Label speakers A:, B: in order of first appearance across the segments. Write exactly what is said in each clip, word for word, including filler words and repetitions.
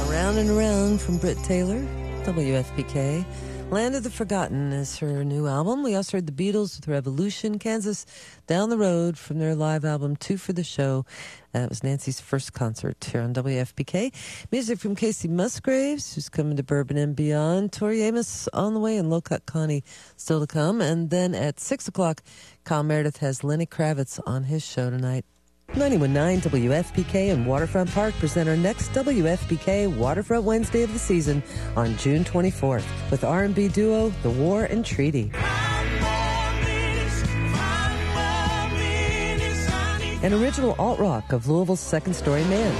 A: Round and Around from Britt Taylor, W F P K. Land of the Forgotten is her new album. We also heard the Beatles with Revolution, Kansas Down the Road from their live album Two for the Show. That uh, was Nancy's first concert here on W F P K. Music from Casey Musgraves, who's coming to Bourbon and Beyond. Tori Amos on the way, and Low Cut Connie still to come. And then at six o'clock, Kyle Meredith has Lenny Kravitz on his show tonight. ninety-one point nine W F P K and Waterfront Park present our next W F P K Waterfront Wednesday of the season on June twenty-fourth with R and B duo The War and Treaty. An original alt-rock of Louisville's Second Story Man.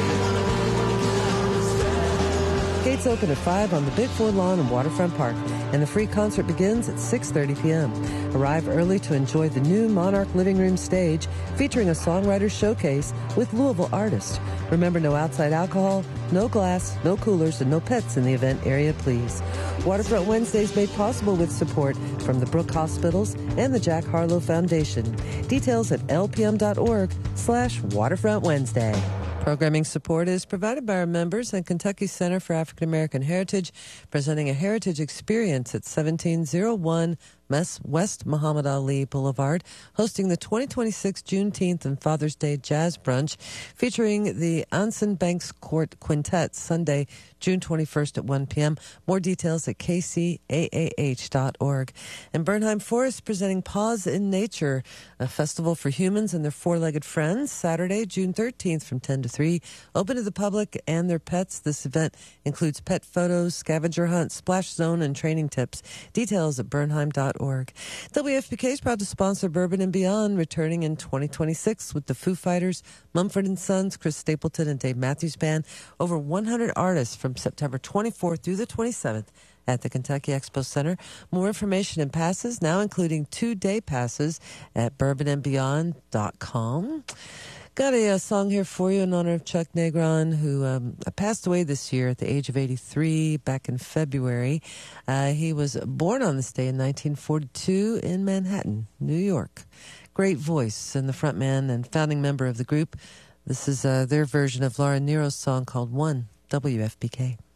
A: Gates open at five on the Big Four Lawn in Waterfront Park, and the free concert begins at six thirty p.m. Arrive early to enjoy the new Monarch Living Room stage featuring a songwriter's showcase with Louisville artists. Remember, no outside alcohol, no glass, no coolers, and no pets in the event area, please. Waterfront Wednesdays made possible with support from the Brook Hospitals and the Jack Harlow Foundation. Details at lpm.org slash Waterfront Wednesday. Programming support is provided by our members and Kentucky Center for African American Heritage, presenting a heritage experience at seventeen oh one West Muhammad Ali Boulevard, hosting the twenty twenty-six Juneteenth and Father's Day Jazz Brunch, featuring the Anson Banks Court Quintet, Sunday, June twenty-first at one p.m. More details at k c a a h dot org. And Bernheim Forest presenting Paws in Nature, a festival for humans and their four-legged friends, Saturday, June thirteenth from ten to three. Open to the public and their pets. This event includes pet photos, scavenger hunt, splash zone, and training tips. Details at bernheim dot org. W F P K is proud to sponsor Bourbon and Beyond, returning in twenty twenty-six with the Foo Fighters, Mumford and Sons, Chris Stapleton, and Dave Matthews Band. Over one hundred artists from September twenty-fourth through the twenty-seventh at the Kentucky Expo Center. More information and passes, now including two-day passes, at bourbon and beyond dot com. Got a, a song here for you in honor of Chuck Negron, who um, passed away this year at the age of eighty-three, back in February. Uh, he was born on this day in nineteen forty-two in Manhattan, New York. Great voice, and the frontman and founding member of the group. This is uh, their version of Laura Nero's song called One, W F P K.